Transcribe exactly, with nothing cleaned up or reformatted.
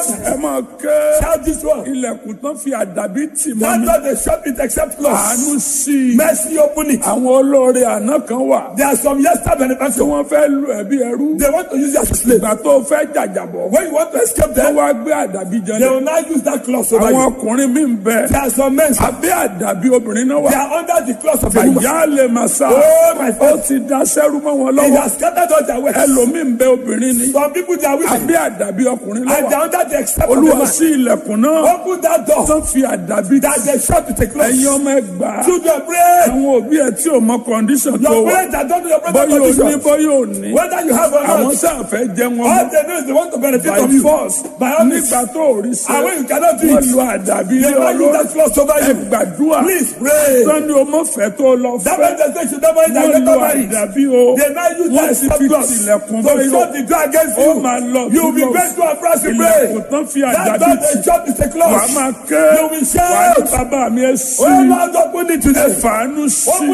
ẹ máa ké. Shout this one. ilẹ̀kùn tán fi àdàbí tì mọ́ That's mi. not the shop it except close. àánú sí i. Mercy open it. àwọn olóore àná kan wà. There are some yesterday tí benefactors. wọ́n fẹ́ lu ẹbí ẹrú. They want to use you as a slave. ìgbà tó fẹ́ jàjàbọ̀. When you want to escape wọ́n them, wá gbé àdàbí they jẹlẹ̀. will not use that cloth over àwọn you. ọkùnrin mi ń bẹ. There are some men, abẹ́ àdàbí obìnrin náà they wà. are under the cloth of a woman. àyà lè máa sá. Oh, my ó friend. ti da sẹ́rú mọ́ wọn He lọ́wọ́. has scattered all their wealth. ẹlòmíì ń bẹ obìnrin ni. Some people, they are women. abẹ́ àdàbí ọkùnrin náà And they wà. are under the except of a olúwa man. sí ilẹ̀kùn náà. Open that door. tán fi àdàbí. That they shop it a cloth. ẹ̀yin ọmọ ẹgbàá. Children, pray. àwọn òbí ẹ tí ò mọ kọ́ndíṣàn tó Your wà. parents are done to your brother bọ́yọ̀ ò ní condition. bọ́yọ̀ ò ní. Whether you have or àwọn not, sáà fẹ́ jẹ wọn all mọ́. they know is they want to benefit by from you. force. By all means. nígbà tó ò rí sí. And when you cannot do wọ́n it, lu àdàbí they lé will use ọlọ́run. that cloth over ẹ you. gbàdúrà. Please pray. sani o mọ fẹ́ tó lọ That fẹ́. means they say should never wọ́n get lu married. àdàbí o. They now use wọ́n that sì step fi cloth tilẹ̀kùn to báyọ̀. shut the door against ó you. máa lọ You will be túbọ̀. bent to a brass to pray. ilẹ̀kùn tán fi That àdàbí door tì. they shut is a wàá cloth. máa ké. You will shout. wàá ní bàbá mi ẹ sí. Oh Lord, open it ẹ today. fàánú sí.